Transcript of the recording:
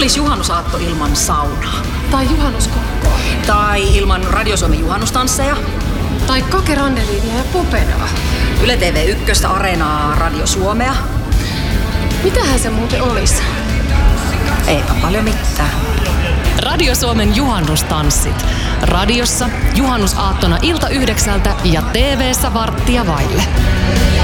olis juhannusaatto ilman saunaa? Tai juhannuskokkoa. Tai ilman Radio Suomen juhannustansseja? Tai kakerandeliinia ja popedaa. Yle TV Ykköstä, Areenaa, Radio Suomea? Mitähän se muuten olis? Eipä paljon mitään. Radio Suomen juhannustanssit. Radiossa juhannusaattona ilta 9 ja TV:ssä 8:15.